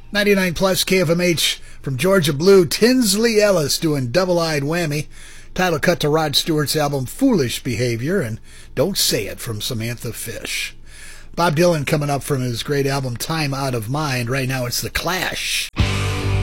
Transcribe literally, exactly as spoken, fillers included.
ninety-nine plus K F M H from Georgia Blue, Tinsley Ellis doing Double-Eyed Whammy. Title cut to Rod Stewart's album Foolish Behavior, and Don't Say It from Samantha Fish. Bob Dylan coming up from his great album Time Out of Mind. Right now it's The Clash.